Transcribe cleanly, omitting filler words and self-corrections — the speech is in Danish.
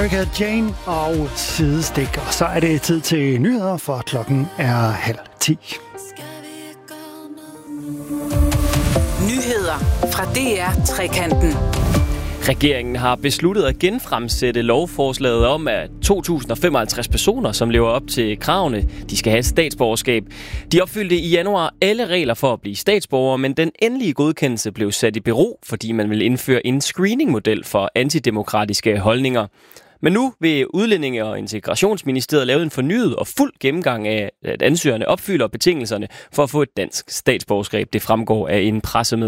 Erika Jane og Sidestik. Og så er det tid til nyheder, for klokken er 9:30. Nyheder fra DR Trekanten. Regeringen har besluttet at genfremsætte lovforslaget om, at 2.055 personer, som lever op til kravene, de skal have et statsborgerskab. De opfyldte i januar alle regler for at blive statsborger, men den endelige godkendelse blev sat i bero, fordi man vil indføre en screeningmodel for antidemokratiske holdninger. Men nu vil Udlændinge- og Integrationsministeriet lave en fornyet og fuld gennemgang af, at ansøgerne opfylder betingelserne for at få et dansk statsborgerskab. Det fremgår af en pressemeddelelse.